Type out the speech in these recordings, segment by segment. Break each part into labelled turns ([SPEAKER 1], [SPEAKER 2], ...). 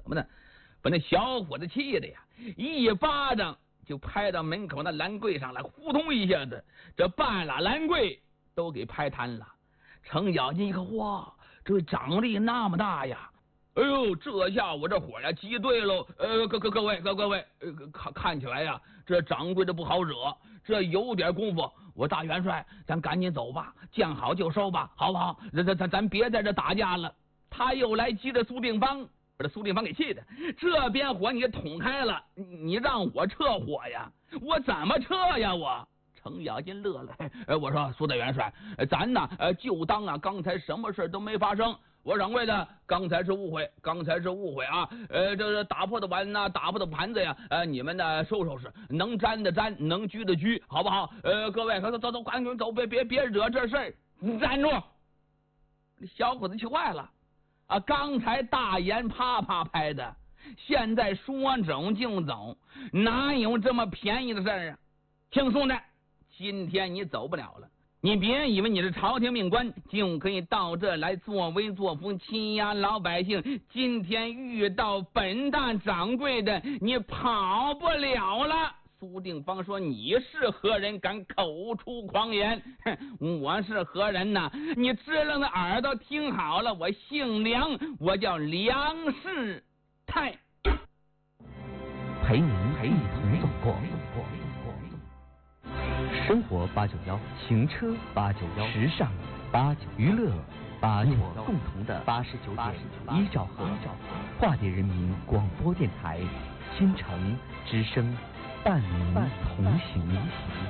[SPEAKER 1] 么呢？把那小伙子气的呀，一巴掌就拍到门口那栏柜上来，呼通一下子，这半拉栏柜都给拍瘫了。程咬金一看，哇，这掌力那么大呀！哎呦，这下我这火呀急对喽。各位，看起来呀，这掌柜的不好惹，这有点功夫。我大元帅，咱赶紧走吧，见好就收吧，好不好？咱别在这打架了。他又来激着苏定方，把这苏定方给气的，这边火你捅开了，你让我撤火呀？我怎么撤呀？我程咬金乐了，我说苏大元帅，咱呢就当啊刚才什么事都没发生。我掌柜的，刚才是误会啊！这打破的碗呐，打破的盘子呀，你们呢收拾，能沾的沾，能拘的拘，好不好？各位，走，赶紧走，别惹这事儿！站住！小伙子气坏了啊！刚才大言啪啪拍的，现在说走就走，哪有这么便宜的事儿啊？听兄弟，今天你走不了了。你别以为你是朝廷命官就可以到这来作威作福欺压老百姓，今天遇到本大掌柜的你跑不了了。苏定方说，你是何人敢口出狂言？我是何人呢？你支棱的耳朵听好了，我姓梁，我叫梁世泰。
[SPEAKER 2] 陪您一同走过生活891，行车891，时尚891，娱乐891，共同的89.1兆赫，化蝶人民广播电台，京城之声，伴您同行。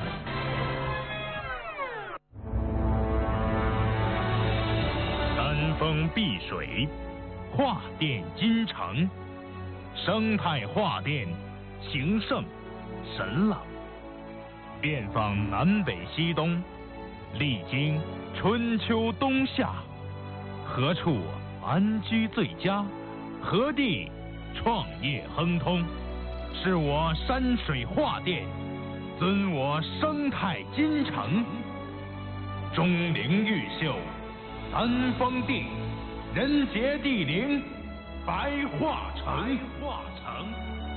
[SPEAKER 3] 山峰碧水，画电金城，生态画电，情圣神朗。遍访南北西东，历经春秋冬夏，何处安居最佳？何地创业亨通？是我山水画电，尊我生态金城。钟灵毓秀，三峰地，人杰地灵，白桦城。